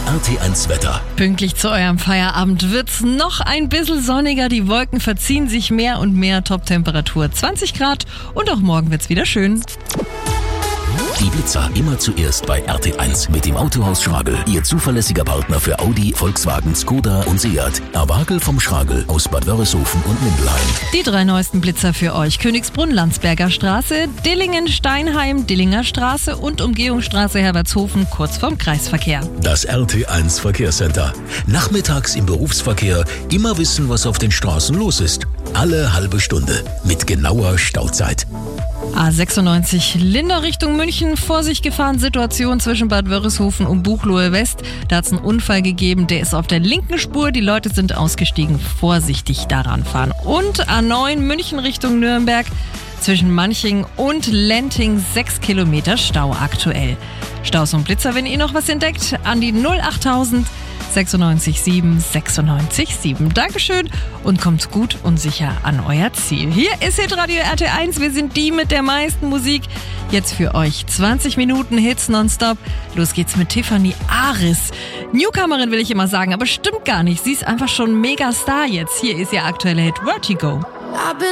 RT1 Wetter. Pünktlich zu eurem Feierabend wird's noch ein bisschen sonniger. Die Wolken verziehen sich mehr und mehr. Top-Temperatur 20 Grad und auch morgen wird's wieder schön. Die Blitzer immer zuerst bei RT1 mit dem Autohaus Schragel. Ihr zuverlässiger Partner für Audi, Volkswagen, Skoda und Seat. Erwagel vom Schragel aus Bad Wörishofen und Mindelheim. Die 3 neuesten Blitzer für euch. Königsbrunn, Landsberger Straße, Dillingen, Steinheim, Dillinger Straße und Umgehungsstraße Herbertshofen kurz vorm Kreisverkehr. Das RT1 Verkehrscenter. Nachmittags im Berufsverkehr immer wissen, was auf den Straßen los ist. Alle halbe Stunde mit genauer Stauzeit. A96 Lindau Richtung München, Vorsicht Gefahrensituation zwischen Bad Wörishofen und Buchloe West. Da hat es einen Unfall gegeben, der ist auf der linken Spur. Die Leute sind ausgestiegen, vorsichtig daran fahren. Und A9 München Richtung Nürnberg, zwischen Manching und Lenting 6 Kilometer Stau aktuell. Staus und Blitzer, wenn ihr noch was entdeckt, an die 08000 96 7 96 7. Dankeschön und kommt gut und sicher an euer Ziel. Hier ist Hitradio RT1. Wir sind die mit der meisten Musik. Jetzt für euch 20 Minuten Hits nonstop. Los geht's mit Tiffany Aris. Newcomerin will ich immer sagen, aber stimmt gar nicht. Sie ist einfach schon Megastar jetzt. Hier ist ihr aktueller Hit Vertigo.